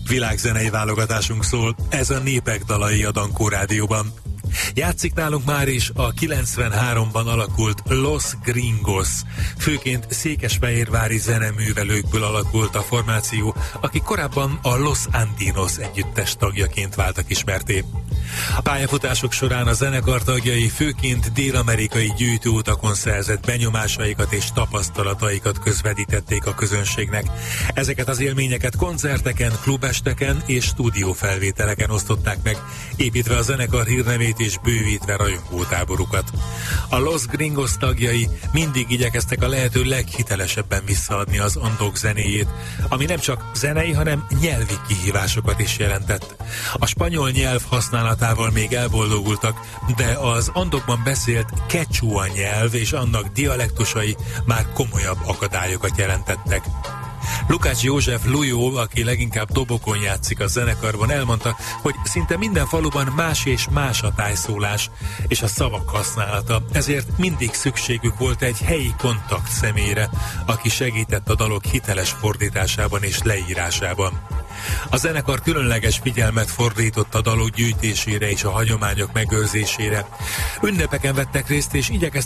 Világzenei válogatásunk szól, ez a Népek dalai a Dankó Rádióban. Játszik nálunk már is a 93-ban alakult Los Gringos. Főként székesfehérvári zeneművelőkből alakult a formáció, akik korábban a Los Andinos együttes tagjaként váltak ismerté. A pályafutások során a zenekar tagjai főként dél-amerikai gyűjtőutakon szerzett benyomásaikat és tapasztalataikat közvetítették a közönségnek. Ezeket az élményeket koncerteken, klubesteken és stúdiófelvételeken osztották meg, építve a zenekar hírnevét és bővítve rajongótáborukat. A Los Gringos tagjai mindig igyekeztek a lehető leghitelesebben visszaadni az andok zenéjét, ami nem csak zenei, hanem nyelvi kihívásokat is jelentett. A spanyol nyelv használatával még elboldogultak, de az andokban beszélt quechua nyelv és annak dialektusai már komolyabb akadályokat jelentettek. Lukács József Lujó, aki leginkább dobokon játszik a zenekarban, elmondta, hogy szinte minden faluban más és más a tájszólás és a szavak használata, ezért mindig szükségük volt egy helyi kontakt személyre, aki segített a dalok hiteles fordításában és leírásában. A zenekar különleges figyelmet fordított a dalok gyűjtésére és a hagyományok megőrzésére. Ünnepeken vettek részt és igyekeztek